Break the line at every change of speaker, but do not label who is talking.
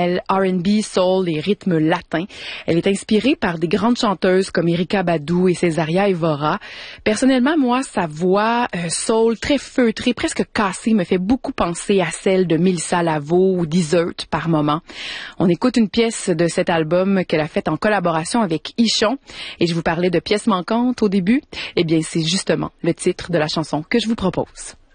mêle R&B, soul et rythme latin. Elle est inspirée par des grandes chanteuses comme Erykah Badu et Césaria Evora. Personnellement, moi, sa voix soul très feutrée, presque cassée, me fait beaucoup penser à celle de Mélissa Lavo ou Desert par moment. On écoute une pièce de cet album qu'elle a faite en collaboration avec Ichon. Et je vous parlais de pièces manquantes au début. Eh bien, c'est justement le titre de la chanson que je vous propose.